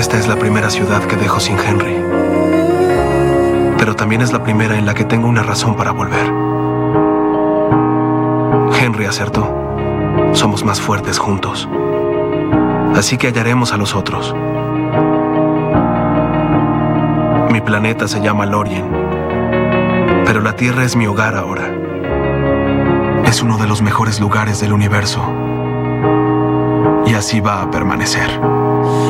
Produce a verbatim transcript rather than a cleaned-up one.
Esta es la primera ciudad que dejo sin Henry. Pero también es la primera en la que tengo una razón para volver. Henry acertó. Somos más fuertes juntos. Así que hallaremos a los otros. Mi planeta se llama Lorien, pero la Tierra es mi hogar ahora. Es uno de los mejores lugares del universo. Y así va a permanecer.